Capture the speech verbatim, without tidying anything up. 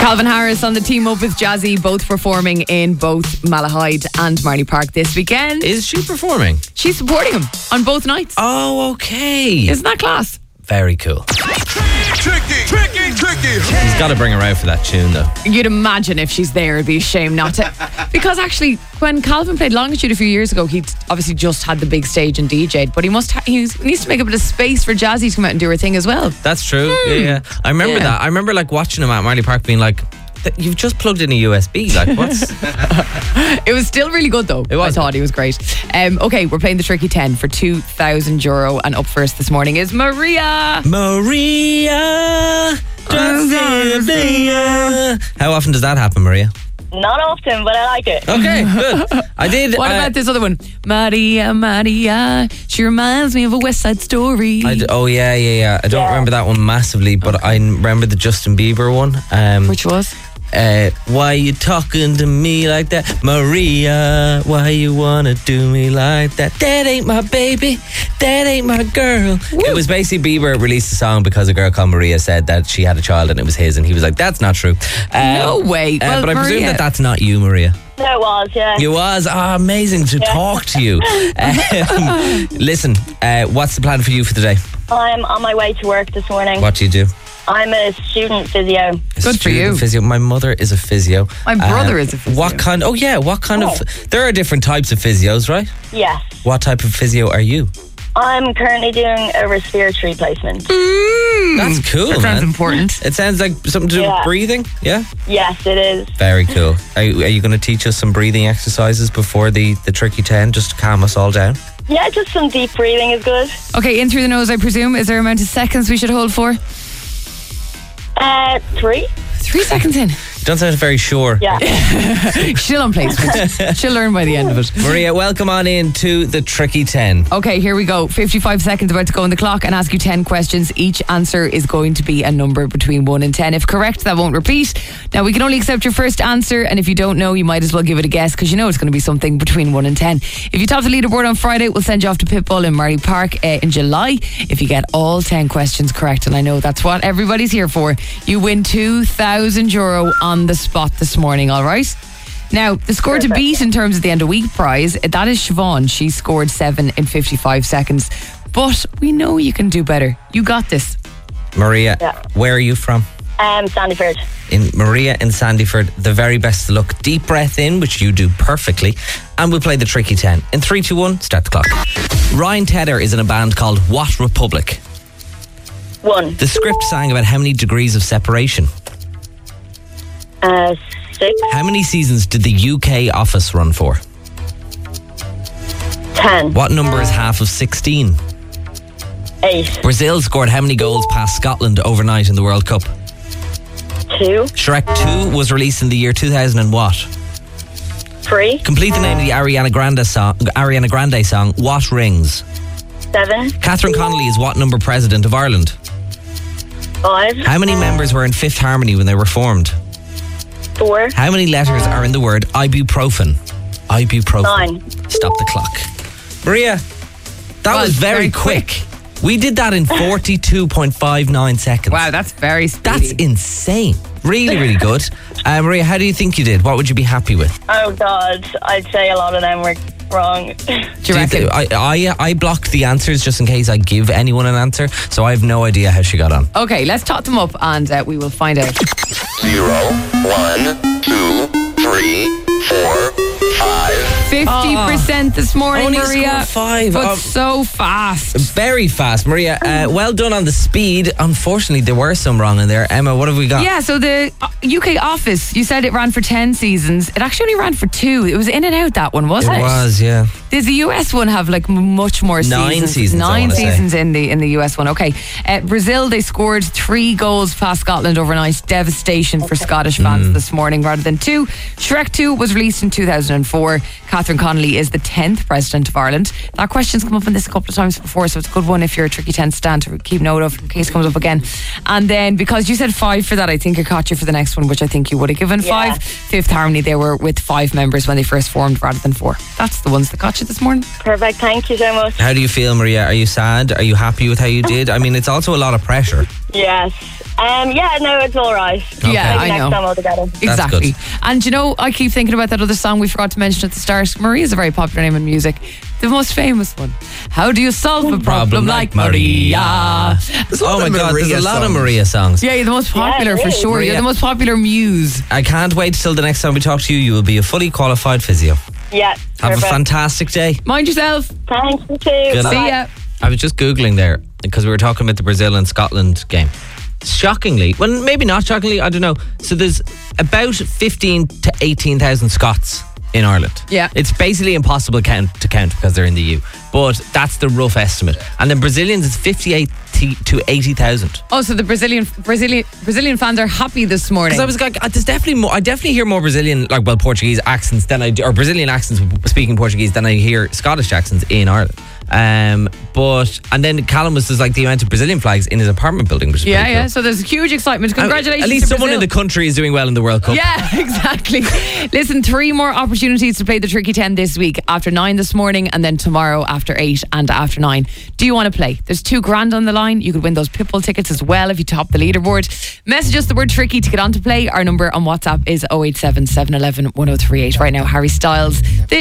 Calvin Harris on the team up with Jazzy, both performing in both Malahide and Marnie Park this weekend. Is she performing? She's supporting him on both nights. Oh, okay. Isn't that class? Very cool. Tricky, tricky, tricky. He's got to bring her out for that tune, though. You'd imagine if she's there, it'd be a shame not to. Because actually, when Calvin played Longitude a few years ago, he obviously just had the big stage and D J'd, but he must ha- he needs to make a bit of space for Jazzy to come out and do her thing as well. That's true. Mm. Yeah, yeah. I remember Yeah. that. I remember like watching him at Marley Park being like, you've just plugged in a U S B. Like, what's... It was still really good though. It was. I thought he was great. Um, okay, we're playing the Tricky ten for two thousand euro, and up first this morning is Maria. Maria. How often does that happen, Maria? Not often, but I like it. Okay, good. I did. What uh, about this other one? Maria, Maria. She reminds me of a West Side Story. I d- oh, yeah, yeah, yeah. I don't Yeah. remember that one massively, but I remember the Justin Bieber one. Um, Which was? Uh, why you talking to me like that, Maria? Why you wanna do me like that? That ain't my baby, that ain't my girl. Woo. It was basically Bieber released a song because a girl called Maria said that she had a child and it was his, and he was like, "That's not true." Um, No way. Uh, Well, but I presume Maria- that that's not you, Maria. No, it was, yeah. You was ah, amazing to talk to you. Um, listen, uh, what's the plan for you for the day? I'm on my way to work this morning. What do you do? I'm a student physio. A Good for student you. Physio. My mother is a physio. My brother is a physio. What kind? Oh yeah, what kind Oh. of? There are different types of physios, right? Yes. What type of physio are you? I'm currently doing a respiratory placement. That's cool, That sounds man. important. It sounds like something to do Yeah. with breathing. Yeah, Yes, it is. very cool. Are you, are you going to teach us some breathing exercises before the the tricky ten, just to calm us all down? Yeah, just some deep breathing is good. Okay, in through the nose, I presume. Is there an amount of seconds we should hold for? Uh, three? Three seconds in. You don't sound very sure. Yeah. She'll on placement. She'll learn by the end of it. Maria, welcome on in to the tricky ten. Okay, here we go. fifty-five seconds about to go on the clock and ask you ten questions. Each answer is going to be a number between one and ten. If correct, that won't repeat. Now, we can only accept your first answer, and if you don't know, you might as well give it a guess because you know it's going to be something between one and ten. If you top the leaderboard on Friday, we'll send you off to Pitbull in Marley Park uh, in July. If you get all ten questions correct, and I know that's what everybody's here for, you win two thousand euro on the spot this morning, all right? Now, the score to beat in terms of the end of week prize, that is Siobhan. She scored seven in fifty-five seconds. But we know you can do better. You got this. Maria, Yeah. where are you from? Um, Sandyford. In Maria in Sandyford, the very best of luck. Deep breath in, which you do perfectly, and we'll play the tricky ten. In three, two, one, start the clock. Ryan Tedder is in a band called What Republic? One. The script sang about how many degrees of separation? Uh, six. How many seasons did the U K Office run for? Ten. What number is half of sixteen? Eight. Brazil scored how many goals past Scotland overnight in the World Cup? Two. Shrek two was released in the year two thousand and what? Three. Complete the name of the Ariana Grande song, Ariana Grande song, What Rings? Seven. Catherine Connolly is what number president of Ireland? Five. How many members were in Fifth Harmony when they were formed? Four. How many letters are in the word ibuprofen? Ibuprofen. Nine. Stop the clock. Maria, that Well, was very, very quick. quick. We did that in forty-two point five nine seconds. Wow, that's very speedy. That's insane. Really, really good. Uh, Maria, how do you think you did? What would you be happy with? Oh, God. I'd say a lot of them were wrong. Do you Do you reckon? thi- I, I, I blocked the answers just in case I give anyone an answer, so I have no idea how she got on. Okay, let's tot them up and uh, we will find out. Zero, one, two, three, four, five. fifty percent this morning, Only Maria. scored five. But Um, so fast. Very fast, Maria. Uh, well done on the speed. Unfortunately, there were some wrong in there. Emma, what have we got? Yeah, so the uh, U K Office, you said it ran for ten seasons. It actually only ran for two. It was in and out, that one, wasn't It it? was, yeah. Does the U S one have like m- much more seasons? Nine seasons, I Nine wanna say. seasons in the in the U S one. Okay, uh, Brazil, they scored three goals past Scotland overnight. Devastation for Scottish fans Mm. this morning rather than two. Shrek two was released in two thousand four. Catherine Connolly is the tenth president of Ireland. That question's come up on this a couple of times before, so it's a good one if you're a tricky ten stand to keep note of in case it comes up again. And then because you said five for that, I think I caught you for the next one, which I think you would have given Yeah. five. Fifth Harmony, they were with five members when they first formed rather than four. That's the ones that caught you this morning. Perfect. Thank you so much. How do you feel, Maria? Are you sad? Are you happy with how you did? I mean, it's also a lot of pressure. Yes. Um, yeah, no, it's all right. Yeah, Maybe I next know. time altogether. Exactly. And you know, I keep thinking about that other song we forgot to mention at the start. Maria's a very popular name in music. The most famous one. How do you solve a problem like Maria? Oh my God, there's Maria a lot of songs. Maria songs. Yeah, you're the most popular Yeah, for it is. sure. You're Maria. the most popular muse. I can't wait till the next time we talk to you. You will be a fully qualified physio. Yeah, Have perfect. a fantastic day. Mind yourself. Thanks, you too. Good See luck. ya. I was just Googling there because we were talking about the Brazil and Scotland game. Shockingly, well, maybe not shockingly, I don't know. So there's about fifteen to eighteen thousand Scots in Ireland. Yeah. It's basically impossible count to count because they're in the E U. But that's the rough estimate. And then Brazilians is fifty-eight to eighty thousand. Oh, so the Brazilian Brazilian Brazilian fans are happy this morning. Because I was like, uh, there's definitely more. I definitely hear more Brazilian, like, well, Portuguese accents than I do, or Brazilian accents speaking Portuguese than I hear Scottish accents in Ireland. Um, but and then Callum was just like the amount of Brazilian flags in his apartment building, which is yeah, pretty yeah. cool. So there's huge excitement. Congratulations. At least to someone in Brazil. the country is doing well in the World Cup. Yeah, exactly. Listen, three more opportunities to play the Tricky ten this week. After nine this morning, and then tomorrow after eight and after nine. Do you want to play? There's two grand on the line. You could win those Pitbull tickets as well if you top the leaderboard. Message us the word tricky to get on to play. Our number on WhatsApp is oh eight seven, seven one one, one oh three eight. Right now, Harry Styles. This